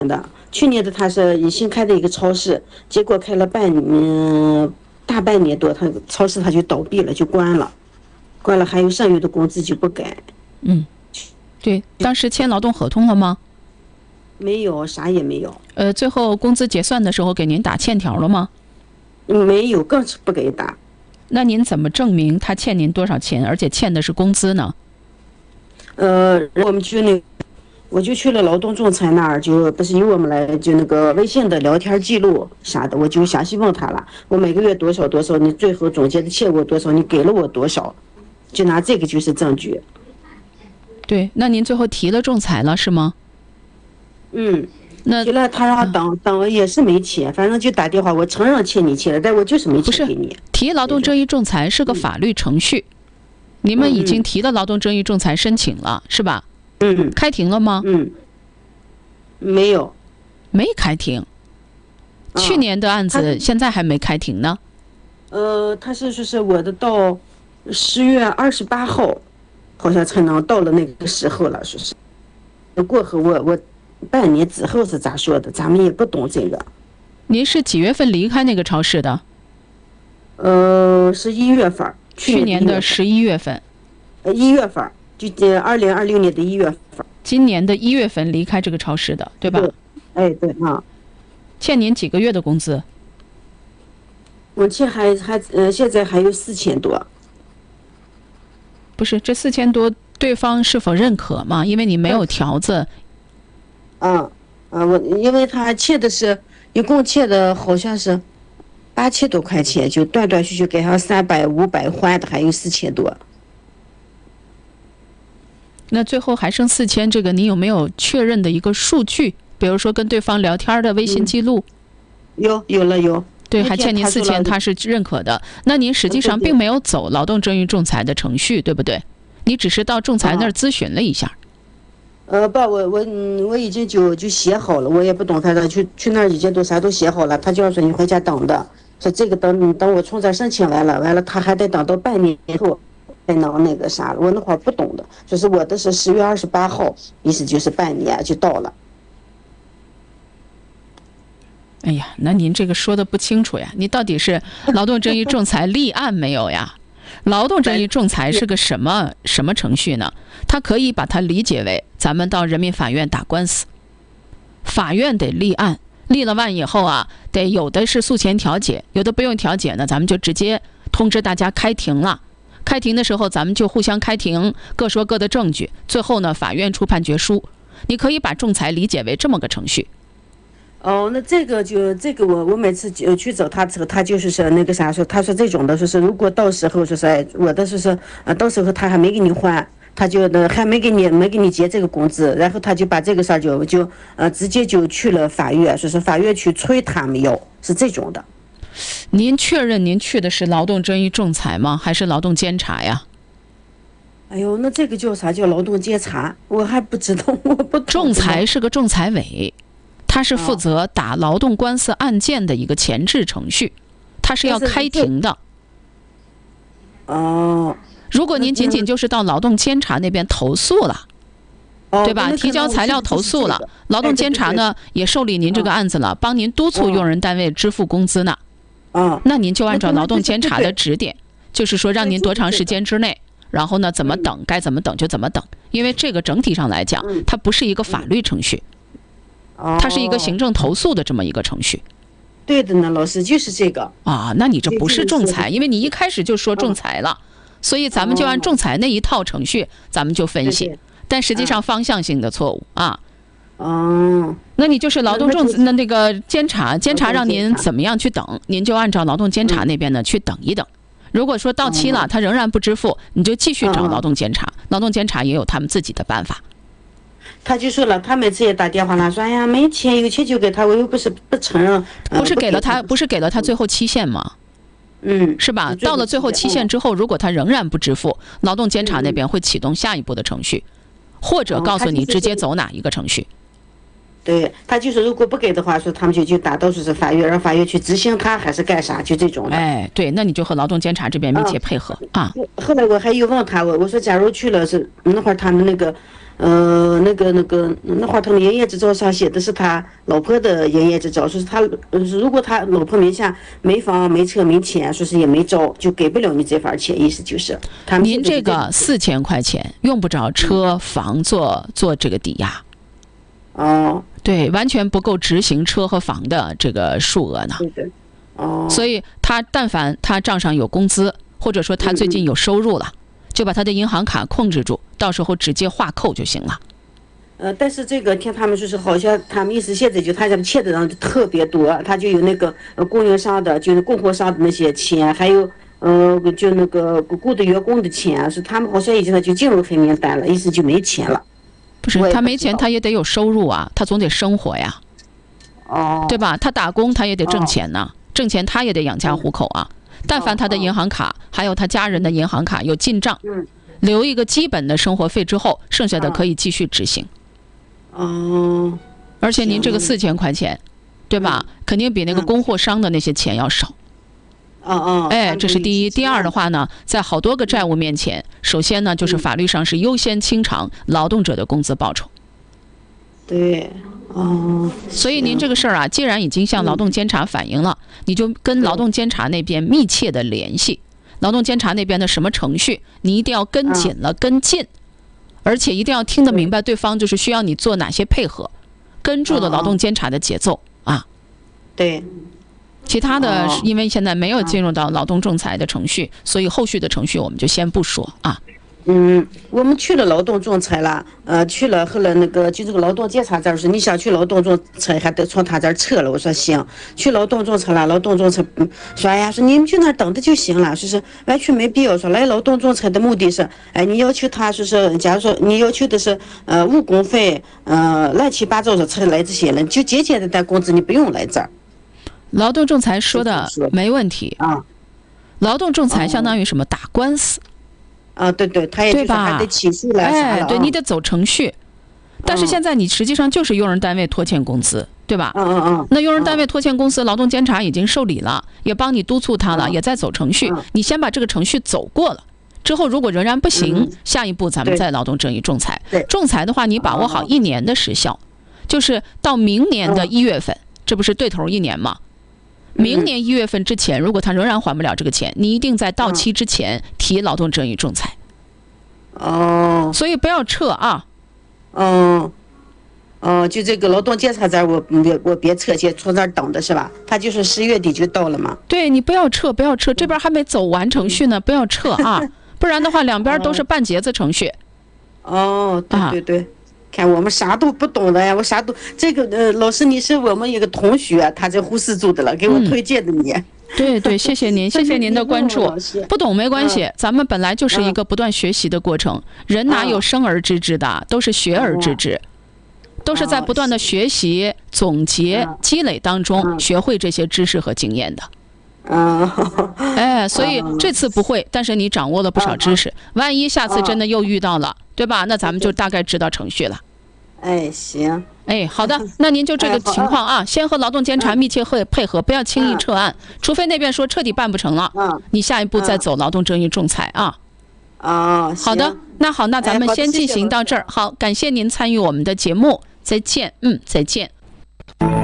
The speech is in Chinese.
的，去年的他是新开的一个超市，结果开了大半年多，他超市他就倒闭了，就关了，关了，还有剩余的工资就不给。 嗯，对，当时签劳动合同了吗？ 没有，啥也没有。 最后工资结算的时候给您打欠条了吗？ 没有，更是不给打。 那您怎么证明他欠您多少钱，而且欠的是工资呢？ 我们我就去了劳动仲裁那儿，就不是由我们来就那个微信的聊天记录啥的，我就详细问他了，我每个月多少多少，你最后总结的欠我多少，你给了我多少，就拿这个就是证据。 对，那您最后提了仲裁了是吗？那提了，他让等也是没钱，反正就打电话，我承认欠你钱了，但我就是没钱给你。 提劳动争议仲裁是个法律程序，你们已经提了劳动争议仲裁申请了，是吧？开庭了吗？ 没有， 没开庭。去年的案子现在还没开庭呢。 他是说是我的到10月28号，好像才能到了那个时候了，说是过后我半年之后是咋说的，咱们也不懂这个。 您是几月份离开那个超市的？ 是1月份， 去年的11月份。 1月份，就2026年的1月份。 今年的1月份离开这个超市的，对吧？ 对，对啊。 欠您几个月的工资？ 我欠现在还有4000多。 不是，这4000多对方是否认可嘛？因为你没有条子。 因为他欠的是一共欠的好像是8000多块钱，就断断续续给他300、500还的，还有4000多。 那最后还剩4000，这个你有没有确认的一个数据？比如说跟对方聊天的微信记录？ 有了。 对，还欠您4000，他是认可的。那您实际上并没有走劳动争议仲裁的程序，对不对？你只是到仲裁那儿咨询了一下。 不，我已经就写好了，我也不懂他的，去那儿已经啥都写好了。他就要说你回家等的，说这个等我从这申请来了，完了他还得等到半年后才能那个啥了。我那会儿不懂的，就是我的是10月28号，意思就是半年就到了。 哎呀，那您这个说的不清楚呀！你到底是劳动争议仲裁立案没有呀？劳动争议仲裁是个什么程序呢？它可以把它理解为咱们到人民法院打官司，法院得立案，立了案以后啊，得有的是诉前调解，有的不用调解呢，咱们就直接通知大家开庭了。开庭的时候，咱们就互相开庭，各说各的证据，最后呢，法院出判决书。你可以把仲裁理解为这么个程序。 那这个我每次去找他之后，他就是说那个啥说，他说这种的说是如果到时候说是我的说是到时候他还没给你还，他就还没给你结这个工资，然后他就把这个事儿就直接就去了法院，说是法院去催他没有，是这种的。 您确认您去的是劳动争议仲裁吗？还是劳动监察呀？ 哎呦，那这个叫啥？叫劳动监察？我还不知道，我不懂。 仲裁是个仲裁委。他是负责打劳动官司案件的一个前置程序，他是要开庭的。如果您仅仅就是到劳动监察那边投诉了，对吧？提交材料投诉了，劳动监察呢也受理您这个案子了，帮您督促用人单位支付工资呢。那您就按照劳动监察的指点，就是说让您多长时间之内，然后呢怎么等，该怎么等就怎么等，因为这个整体上来讲，它不是一个法律程序。它是一个行政投诉的这么一个程序。 对的呢，老师就是这个啊。那你这不是仲裁，因为你一开始就说仲裁了，所以咱们就按仲裁那一套程序，咱们就分析，但实际上方向性的错误啊。那你就是劳动那个监察让您怎么样去等，您就按照劳动监察那边呢去等一等。如果说到期了，他仍然不支付，你就继续找劳动监察，劳动监察也有他们自己的办法。 他就说了，他每次也打电话了，说哎呀没钱，有钱就给他，我又不是不承认。 不是给了他最后期限吗？是吧？到了最后期限之后，如果他仍然不支付，劳动监察那边会启动下一步的程序，或者告诉你直接走哪一个程序。 对，他就是如果不给的话，说他们就打到说是法院，让法院去执行他还是干啥，就这种的。 哎，对，那你就和劳动监察这边密切配合啊。 后来我还又问他，我说假如去了是那会儿他们那会儿他们营业执照上写的是他老婆的营业执照，说是他如果他老婆名下没房没车没钱，说是也没招，就给不了你这份钱，意思就是他们您这个4000块钱用不着车房做这个抵押。 哦， 对，完全不够执行车和房的这个数额呢。 对，哦， 所以他但凡他账上有工资，或者说他最近有收入了，就把他的银行卡控制住，到时候直接划扣就行了。 但是这个听他们说是好像他们意思现在就他家的欠的人特别多，他就有那个供应商的，就是供货商的那些钱，还有就那个雇的员工的钱，是他们好像已经就进入黑名单了，意思就没钱了。 不是他没钱，他也得有收入啊，他总得生活呀，对吧？他打工他也得挣钱呢，挣钱他也得养家糊口啊。但凡他的银行卡还有他家人的银行卡有进账，留一个基本的生活费之后，剩下的可以继续执行。而且您这个4000块钱，对吧？肯定比那个供货商的那些钱要少。哎，这是第一。第二的话呢，在好多个债务面前，首先呢就是法律上是优先清偿劳动者的工资报酬。 对， 所以您这个事儿啊，既然已经向劳动监察反映了，你就跟劳动监察那边密切的联系，劳动监察那边的什么程序，你一定要跟紧了，跟进，而且一定要听得明白对方就是需要你做哪些配合，跟住了劳动监察的节奏啊。 对。 其他的，因为现在没有进入到劳动仲裁的程序，所以后续的程序我们就先不说啊。 我们去了劳动仲裁了，去了后来那个就这个劳动监察这儿说你想去劳动仲裁还得从他这儿撤了，我说行，去劳动仲裁了，劳动仲裁说哎呀，说你们去那儿等着就行了，说是完全没必要说来劳动仲裁的目的是，哎，你要求他说是，假如说你要求的是误工费，乱七八糟的才来这些人，就简简单单工资你不用来这儿。 劳动仲裁说的没问题啊，劳动仲裁相当于什么？打官司啊，对，他也就是还得起诉来啥了， 对，你得走程序。但是现在你实际上就是用人单位拖欠工资，对吧？那用人单位拖欠公司，劳动监察已经受理了，也帮你督促他了，也在走程序。你先把这个程序走过了之后，如果仍然不行，下一步咱们再劳动争议仲裁。仲裁的话，你把握好1年的时效，就是到明年的1月份，这不是对头1年吗？明年1月份之前，如果他仍然还不了这个钱，你一定在到期之前提劳动争议仲裁。所以不要撤啊。 就这个劳动监察这儿，我别撤，先从这儿等着是吧？他就是10月底就到了嘛。 对，你不要撤，这边还没走完程序呢，不要撤啊，不然的话两边都是半截子程序。 对。看我们啥都不懂的呀，我啥都这个老师你是我们一个同学，他在呼市住的了，给我推荐的你。 对，谢谢您，谢谢您的关注。不懂没关系，咱们本来就是一个不断学习的过程，人哪有生而知之的，都是学而知之，都是在不断的学习、总结、积累当中学会这些知识和经验的。所以这次不会，但是你掌握了不少知识，万一下次真的又遇到了，对吧？那咱们就大概知道程序了。 行。 好的，那您就这个情况啊，先和劳动监察密切配合，不要轻易撤案，除非那边说彻底办不成了，你下一步再走劳动争议仲裁啊。好的，那咱们先进行到这儿。好，感谢您参与我们的节目，再见。再见。